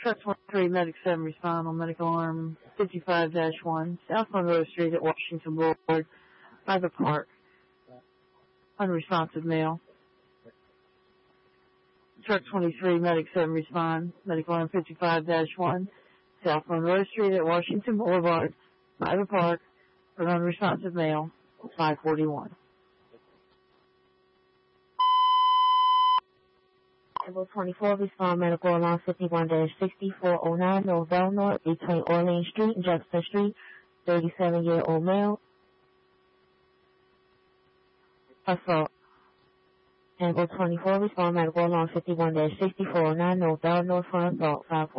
Truck 23, Medic 7, respond on medical arm 55-1, South Monroe Street at Washington Boulevard, Private Park. Unresponsive male. Truck 23, Medic 7, respond, medical arm 55-1, South Monroe Street at Washington Boulevard, Private Park, for an unresponsive male, 541. Level 24, respond medical alarm 51-6409, Norvell North, between Orleans Street and Jefferson Street, 37-year-old male. Assault. Level 24, respond medical alarm 51-6409, Norvell North for assault, 541.